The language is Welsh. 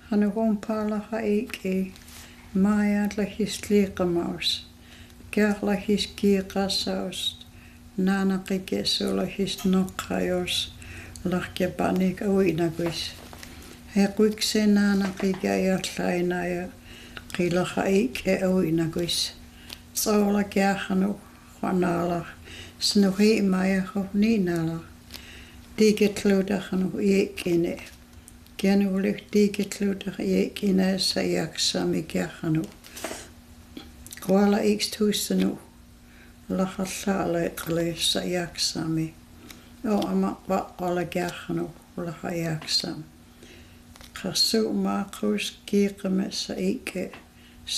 Hanurumpala haiki. Maajat lahis liiqamaus. Kiaq lahis kiiqasaus. Naanaqikesu lahis noqqajos. Lahkepanik uinakuis. Hequikse naanaqike jallainaja. Qilahaike uinakuis. Sola kiaqanu qanala. Snuhi maja niinala. Tiiketluudahanu iikine. Kianuulih tiiketluudah iikine sa jaksami kiaqanu. Kuala ikstuissanu. Lahallaleqle sa jaksami. Ama vaqala kiaqanu laha jaksam. Qassu maaqus kiiqamessa ike.